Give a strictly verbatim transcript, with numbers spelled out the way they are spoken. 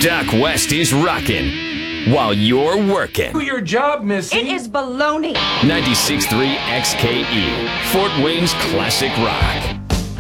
Doc West is rocking while you're working. Do your job, Missy. It is baloney. ninety-six point three X K E, Fort Wayne's classic rock.